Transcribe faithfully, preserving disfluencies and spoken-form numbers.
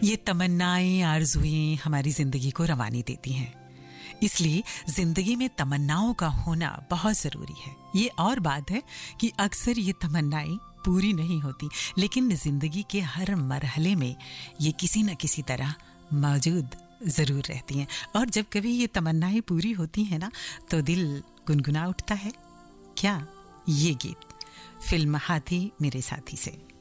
ये तमन्नाएं, आरज़ुएं हमारी जिंदगी को रवानी देती हैं। इसलिए जिंदगी में तमन्नाओं का होना बहुत जरूरी है। ये और बात है कि अक्सर ये तमन्नाएं पूरी नहीं होती, लेकिन जिंदगी के हर मरहले में ये किसी न किसी तरह मौजूद जरूर रहती हैं। और जब कभी ये तमन्नाएं पूरी होती हैं ना, तो दिल गुनगुना उठता है। क्या ये गीत फिल्म हाथी मेरे साथी से।